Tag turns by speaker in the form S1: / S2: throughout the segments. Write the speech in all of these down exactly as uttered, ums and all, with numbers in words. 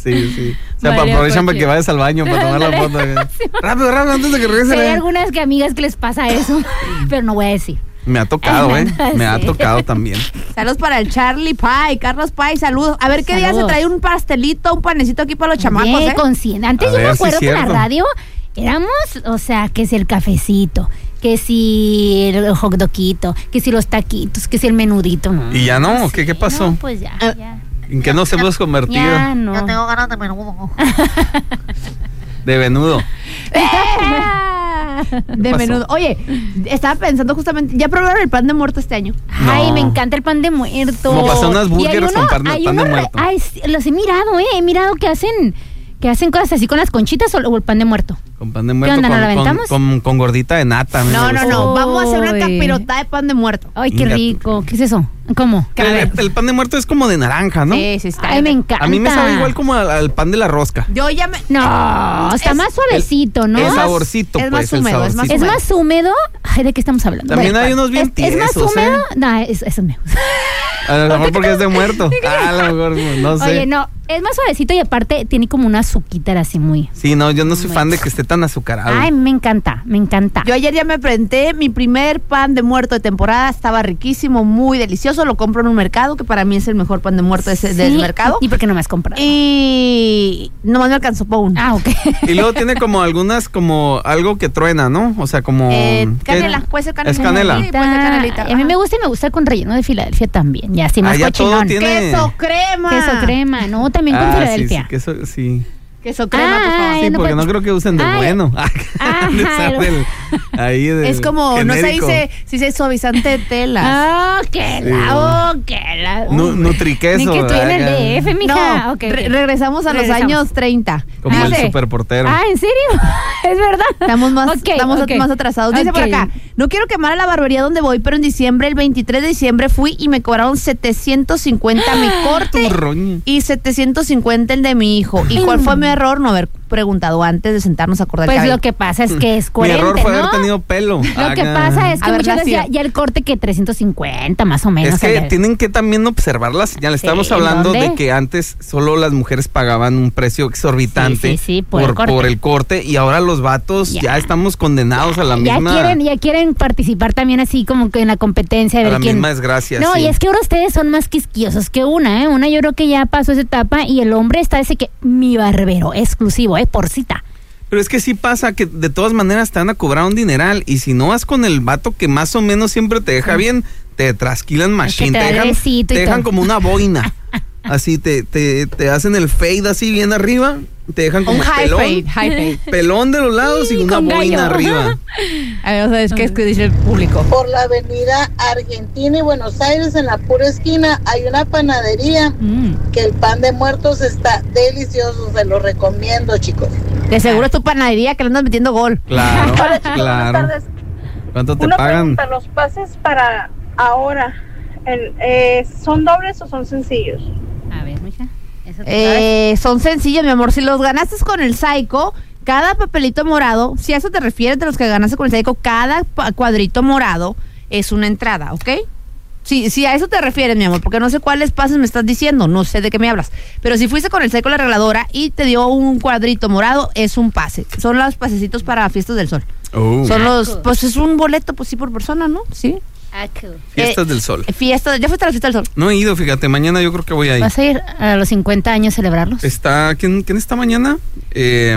S1: Sí, sí. O sea,
S2: Vale,
S1: aprovechan para
S2: coche.
S1: que vayas al baño para tomar la foto. Rápido, rápido, antes de que
S2: Sí,
S1: regrese.
S2: hay algunas que amigas que les pasa eso, pero no voy a decir.
S1: Me ha tocado, ¿eh? Me ha
S2: Sí.
S1: tocado también.
S3: Saludos para el Charlie Pie, Carlos Pie, saludos. A ver qué día se
S2: Saludos.
S3: trae un pastelito, un panecito aquí para los chamacos,
S2: Oye,
S3: ¿eh?
S2: consciente. Antes
S1: A
S2: yo me
S1: ver si
S2: acuerdo
S1: es
S2: que en la
S1: cierto.
S2: radio éramos, o sea, que si el cafecito, que si el hot doguito, que si los taquitos, que si el menudito. No,
S1: ¿Y ya no? ¿Qué-
S2: sé,
S1: qué pasó?
S2: No, pues ya,
S3: Eh,
S2: ya.
S1: ¿En qué nos hemos convertido?
S2: Ya no.
S3: Yo tengo ganas de menudo.
S1: De venudo.
S3: De
S1: pasó?
S3: menudo. Oye, estaba pensando justamente, ¿ya probaron el pan de muerto este año?
S2: Ay,
S1: No.
S2: me encanta el pan de muerto.
S1: Como pasó unas
S2: Y hay
S1: burgers
S2: uno-
S1: con pan de-
S2: hay
S1: pan de
S2: uno re-
S1: muerto.
S2: Ay, sí, los he mirado, eh. He mirado que hacen, que hacen cosas así con las conchitas o, o el pan de muerto.
S1: Con pan de muerto.
S2: onda,
S1: con,
S2: nos la
S1: con-
S2: aventamos?
S1: con- con gordita de nata. a mí me
S3: No, no,
S1: gusta.
S3: no. Vamos a hacer una
S2: Uy.
S3: capirotada de pan de muerto.
S2: Ay, qué
S1: Inga.
S2: rico. ¿Qué es eso? ¿Cómo?
S3: A ver.
S1: El, el pan de muerto es como de naranja, ¿no?
S3: Sí, sí, está.
S2: Ay, me encanta.
S1: A mí me sabe igual como al, al pan de la rosca.
S3: Yo ya me.
S2: No, está
S3: Es-
S2: más suavecito, ¿no?
S1: El
S2: Es más-
S1: saborcito,
S3: es
S1: pues.
S3: más
S1: el
S3: húmedo, es más
S1: saborcito.
S2: Es más húmedo. Ay, ¿de qué estamos hablando?
S1: También
S2: Bueno,
S1: hay unos bien
S2: es, es más
S1: tiesos,
S2: húmedo.
S1: ¿eh?
S2: No, es- eso me gusta.
S1: A lo mejor porque es de muerto. Ah, a lo mejor, no sé.
S2: Oye, no, es más suavecito y aparte tiene como una azuquita así muy.
S1: Sí, no, yo no soy fan de que esté tan azucarado.
S2: Ay, me encanta, me encanta.
S3: Yo ayer ya me presenté mi primer pan de muerto de temporada, estaba riquísimo, muy delicioso, lo compro en un mercado, que para mí es el mejor pan de muerto ese, del
S2: Sí,
S3: mercado.
S2: ¿Y por qué no me has comprado?
S3: Y nomás me alcanzó para uno.
S2: Ah, ok.
S1: Y luego tiene como algunas, como algo que truena, ¿no? O sea, como...
S3: Eh,
S1: ¿qué?
S3: canela, puede ser canela.
S1: Es canela.
S3: Sí, puede ser canelita.
S2: A mí me gusta y me gusta con relleno de Filadelfia también. Ya, así más
S1: Ah, ya todo
S2: cochinón.
S1: tiene-
S3: Queso crema.
S2: Queso crema, no, también con
S1: Ah, sí,
S2: Filadelfia.
S1: sí, que eso, sí.
S3: Queso crema, por favor.
S2: Ay,
S1: Sí,
S2: no,
S1: porque
S2: pues-
S1: no creo que usen de
S2: Ay.
S1: bueno.
S2: Ajá,
S1: De ser del- ahí del
S3: Es como, no se
S1: genérico.
S3: dice, si se suavizante de tela.
S2: Ah, que
S1: Sí.
S2: la, oh, que la.
S1: Nu- Nutriqueso.
S2: Ni que estoy en el
S1: acá.
S2: D F, mija.
S3: No,
S2: Ok,
S3: re-
S2: ok.
S3: regresamos a los
S2: Regresamos.
S3: años treinta.
S1: Como
S2: Ah,
S1: el
S2: sí.
S1: superportero.
S2: Ah, ¿en serio? Es verdad.
S3: Estamos más,
S2: Ok,
S3: estamos
S2: ok.
S3: más atrasados. Dice
S2: Ok.
S3: por acá, no quiero quemar a la barbería donde voy, pero en diciembre, el veintitrés de diciembre fui y me cobraron setecientos cincuenta mi corte
S1: Turroña.
S3: y setecientos cincuenta el de mi hijo. ¿Y cuál fue mi error? No haber preguntado antes de sentarnos a cortar el
S2: Pues
S3: cabello.
S2: lo que pasa es que es
S1: Mi
S2: coherente,
S1: error fue
S2: ¿no?
S1: haber tenido pelo.
S2: Lo que
S1: Acá.
S2: pasa es que
S3: Haber
S2: muchas veces ya,
S3: nacido.
S2: ya el corte que trescientos cincuenta más o menos.
S1: Es que
S2: o sea,
S1: tienen que también observar la señal. Estamos
S2: Sí,
S1: hablando
S2: ¿dónde?
S1: de que antes solo las mujeres pagaban un precio exorbitante
S2: Sí, sí, sí, por el corte.
S1: por el corte y ahora los vatos ya,
S2: Ya.
S1: estamos condenados a la
S2: ya
S1: misma
S2: quieren, ya quieren participar también así como que en la competencia de
S1: a
S2: ver
S1: la
S2: quién.
S1: misma desgracia.
S2: No,
S1: sí.
S2: y es que ahora ustedes son más quisquillosos que una, ¿eh? Una yo creo que ya pasó esa etapa y el hombre está ese que mi barbero exclusivo, ¿eh? Por cita.
S1: Pero es que sí pasa que de todas maneras te van a cobrar un dineral y si no vas con el vato que más o menos siempre te deja bien, te trasquilan machine,
S2: te
S1: te
S2: da
S1: dejan,
S2: besito y
S1: te dejan
S2: todo.
S1: como una boina. Así te, te, te hacen el fade así bien arriba, te dejan como
S3: Un high
S1: pelón,
S3: fade, high fade.
S1: pelón de los lados y
S2: Sí,
S1: una
S2: con
S1: boina
S2: gallo.
S1: arriba.
S3: A ver, o sea, es que es que dice el público.
S4: Por la avenida Argentina y Buenos Aires, en la pura esquina, hay una panadería
S2: Mm.
S4: que el pan de muertos está delicioso, se lo recomiendo, chicos.
S3: De seguro es tu panadería que le andas metiendo gol.
S1: Claro,
S4: Hola, chicos, buenas
S1: claro.
S4: tardes.
S1: ¿Cuánto te
S4: Una
S1: pagan?
S4: pregunta, ¿los pases para ahora en- eh, son dobles o son sencillos?
S2: A ver, mija. ¿Eso tú sabes?
S3: Eh, son sencillos, mi amor. Si los ganaste con el Psycho, cada papelito morado, si a eso te refieres de los que ganaste con el Psycho, cada pa- cuadrito morado es una entrada, ¿ok? Sí, sí, a eso te refieres, mi amor, porque no sé cuáles pases me estás diciendo, no sé de qué me hablas. Pero si fuiste con el Psycho la regaladora y te dio un cuadrito morado, es un pase. Son los pasecitos para Fiestas del Sol.
S1: Oh,
S3: Son los,
S2: cool.
S3: pues es un boleto, pues sí, por persona, ¿no? Sí.
S2: Ah, cool.
S1: Fiestas
S3: eh,
S1: del Sol.
S3: Fiesta, ¿ya fuiste a la Fiesta del Sol?
S1: No he ido, fíjate, mañana yo creo que voy a ir.
S2: ¿Vas a ir a los cincuenta años a celebrarlos?
S1: Está, ¿quién, quién está mañana? Eh,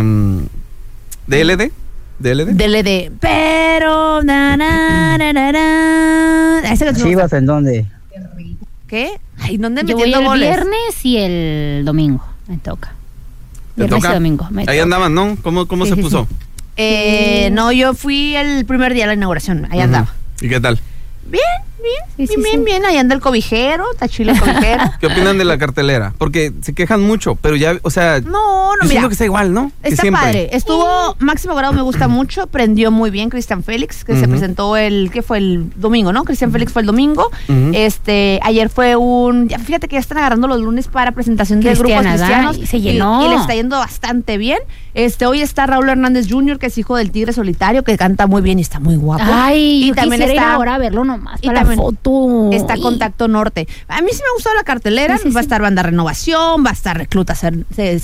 S1: D L D. D L D.
S3: D L D. Pero. Na, na, na, na, na. Ese que-
S5: ¿Chivas en dónde?
S3: ¿Qué? Ay, ¿dónde
S2: Yo voy
S3: metiendo
S2: el
S3: goles?
S2: viernes y el domingo. Me toca.
S1: ¿Te
S2: Viernes
S1: toca?
S2: y domingo. me
S1: Ahí
S2: toca.
S1: andaban, ¿no? ¿Cómo, cómo
S2: Sí,
S1: se
S2: sí,
S1: puso?
S3: Eh, no, yo fui el primer día de la inauguración. Ahí andaba.
S1: ¿Y qué tal?
S3: Bien, bien,
S2: Sí, sí,
S3: bien, bien,
S2: sí.
S3: bien. Ahí anda el cobijero, está chile el cobijero.
S1: ¿Qué opinan de la cartelera? Porque se quejan mucho, pero ya, o sea,
S3: No, no,
S1: yo
S3: mira.
S1: siento que está igual, ¿no? Que
S3: Está
S1: siempre.
S3: padre. Estuvo Máximo Grado, me gusta mucho. Prendió muy bien Cristian Félix, que se
S1: Ujú.
S3: presentó el, ¿qué fue? El domingo, ¿no? Cristian Félix fue el domingo.
S1: Ujú.
S3: Este, ayer fue un, ya fíjate que ya están agarrando los lunes para presentación de grupos
S2: Cristiana, ¿verdad?
S3: cristianos.
S2: Y se
S3: Y-
S2: llenó.
S3: Y, le está yendo bastante bien. Este, hoy está Raúl Hernández junior, que es hijo del Tigre Solitario, que canta muy bien y está muy guapo.
S2: Ay,
S3: y
S2: yo
S3: también
S2: quisiera ir
S3: está,
S2: ahora a verlo nomás
S3: y
S2: para
S3: también
S2: la foto.
S3: está
S2: Ay.
S3: Contacto Norte. A mí sí me gustó la cartelera.
S2: Sí, sí,
S3: va a
S2: sí.
S3: estar Banda Renovación, va a estar Recluta Cer-